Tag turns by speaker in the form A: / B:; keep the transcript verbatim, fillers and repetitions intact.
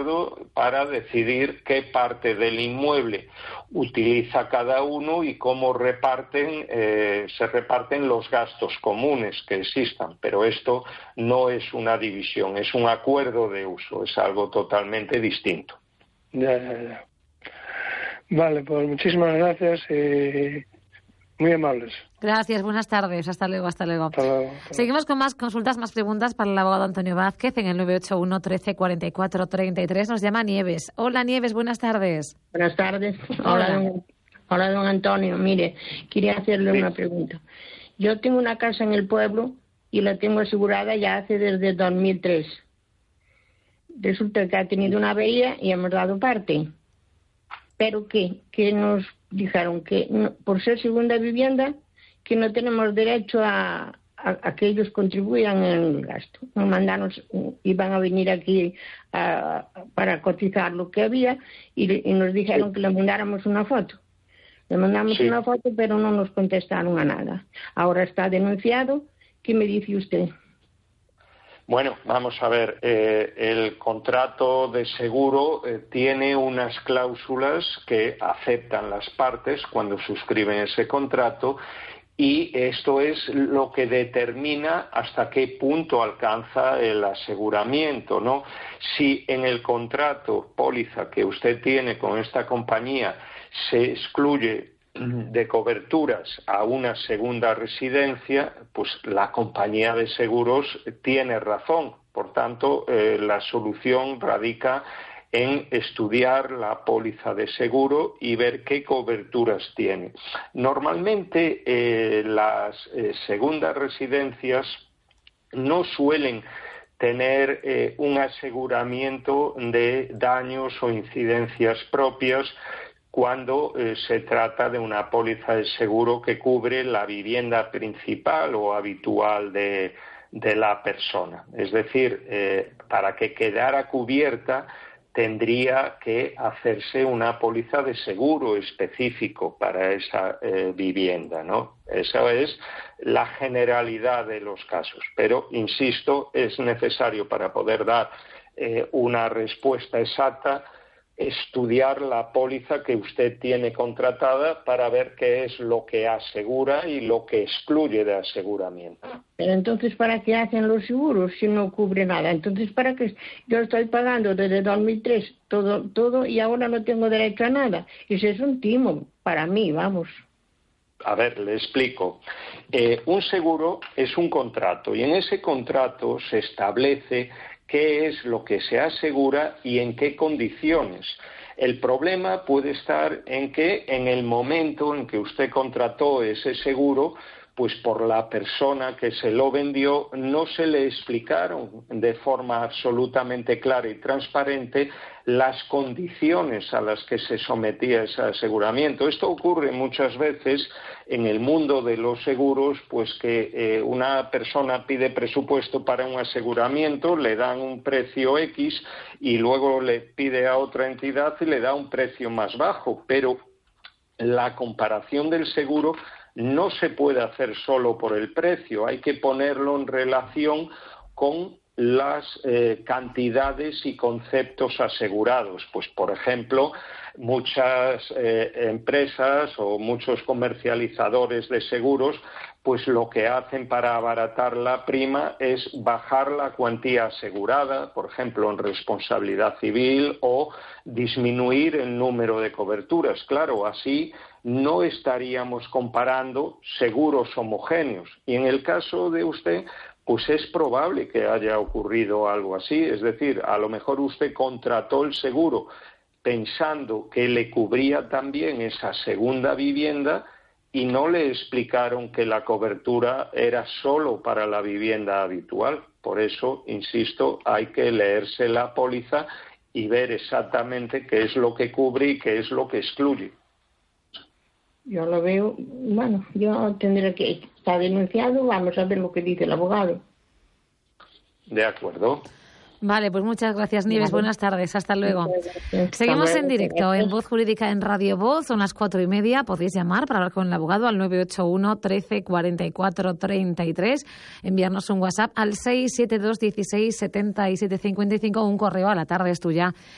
A: acuerdo para decidir qué parte del inmueble utiliza cada uno y cómo reparten, eh, se reparten los gastos comunes que existan. Pero esto no es una división, es un acuerdo de uso, es algo totalmente distinto.
B: Ya, ya, ya. Vale, pues muchísimas gracias y muy amables.
C: Gracias, buenas tardes. Hasta luego, hasta luego.
B: Hasta luego, hasta luego.
C: Seguimos con más consultas, más preguntas para el abogado Antonio Vázquez en el nueve ocho uno, trece, cuarenta y cuatro, treinta y tres. Nos llama Nieves. Hola, Nieves, buenas tardes.
D: Buenas tardes.
C: Hola,
D: Hola, don, hola, don Antonio. Mire, quería hacerle
A: Sí.
D: una pregunta. Yo tengo una casa en el pueblo y la tengo asegurada ya hace desde dos mil tres. Resulta que ha tenido una avería y hemos dado parte. Pero que, que nos dijeron que no, por ser segunda vivienda, que no tenemos derecho a, a, a que ellos contribuyan en el gasto. Nos mandaron, iban a venir aquí a, para cotizar lo que había y, y nos dijeron
A: Sí.
D: que le mandáramos una foto. Le mandamos
A: Sí.
D: una foto, pero no nos contestaron a nada. Ahora está denunciado. ¿Qué me dice usted?
A: Bueno, vamos a ver, eh, el contrato de seguro eh, tiene unas cláusulas que aceptan las partes cuando suscriben ese contrato y esto es lo que determina hasta qué punto alcanza el aseguramiento, ¿no? Si en el contrato, póliza que usted tiene con esta compañía se excluye de coberturas a una segunda residencia, pues la compañía de seguros tiene razón. Por tanto, eh, la solución radica en estudiar la póliza de seguro y ver qué coberturas tiene. Normalmente eh, las eh, segundas residencias no suelen tener eh, un aseguramiento de daños o incidencias propias cuando eh, se trata de una póliza de seguro que cubre la vivienda principal o habitual de, de la persona. Es decir, eh, para que quedara cubierta tendría que hacerse una póliza de seguro específico para esa eh, vivienda, ¿no? Esa es la generalidad de los casos. Pero, insisto, es necesario para poder dar eh, una respuesta exacta estudiar la póliza que usted tiene contratada para ver qué es lo que asegura y lo que excluye de aseguramiento.
D: Pero entonces, ¿para qué hacen los seguros si no cubre nada? Entonces, ¿para qué? Yo estoy pagando desde dos mil tres todo, todo y ahora no tengo derecho a nada. Ese es un timo para mí, vamos.
A: A ver, le explico. Eh, un seguro es un contrato y en ese contrato se establece qué es lo que se asegura y en qué condiciones. El problema puede estar en que en el momento en que usted contrató ese seguro, pues por la persona que se lo vendió no se le explicaron de forma absolutamente clara y transparente las condiciones a las que se sometía ese aseguramiento. Esto ocurre muchas veces en el mundo de los seguros, pues que eh, una persona pide presupuesto para un aseguramiento, le dan un precio X y luego le pide a otra entidad y le da un precio más bajo, pero la comparación del seguro no se puede hacer solo por el precio, hay que ponerlo en relación con las eh, cantidades y conceptos asegurados. Pues, por ejemplo, muchas eh, empresas o muchos comercializadores de seguros, pues lo que hacen para abaratar la prima es bajar la cuantía asegurada, por ejemplo, en responsabilidad civil, o disminuir el número de coberturas. Claro, así no estaríamos comparando seguros homogéneos. Y en el caso de usted, pues es probable que haya ocurrido algo así. Es decir, a lo mejor usted contrató el seguro pensando que le cubría también esa segunda vivienda y no le explicaron que la cobertura era solo para la vivienda habitual. Por eso, insisto, hay que leerse la póliza y ver exactamente qué es lo que cubre y qué es lo que excluye.
D: Yo lo veo, bueno, yo tendré que estar denunciado, vamos a ver lo que dice el abogado.
A: De acuerdo.
C: Vale, pues muchas gracias, Nieves.
D: Vale.
C: Buenas tardes. Hasta luego.
D: Hasta
C: Seguimos
D: luego.
C: en directo en Voz Jurídica en Radio Voz. Son las cuatro y media. Podéis llamar para hablar con el abogado al nueve ocho uno, trece, cuarenta y cuatro, treinta y tres. Enviarnos un WhatsApp al seis siete dos, dieciséis, setenta y siete cincuenta y cinco o un correo a la tarde es tuya